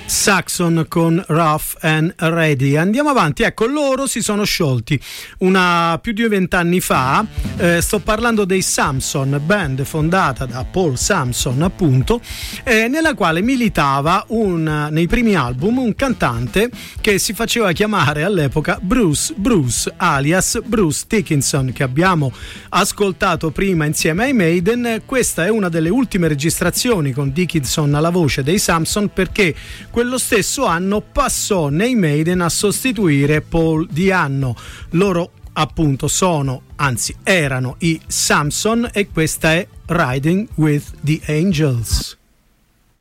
Saxon con Rough and Ready. Andiamo avanti, ecco, loro si sono sciolti più di 20 anni fa. Sto parlando dei Samson, band fondata da Paul Samson, appunto, nella quale militava nei primi album un cantante che si faceva chiamare all'epoca Bruce, alias Bruce Dickinson, che abbiamo ascoltato prima insieme ai Maiden. Questa è una delle ultime registrazioni con Dickinson alla voce dei Samson, perché quello stesso anno passò nei Maiden a sostituire Paul Di'Anno. Loro appunto erano i Samson, e questa è Riding with the Angels.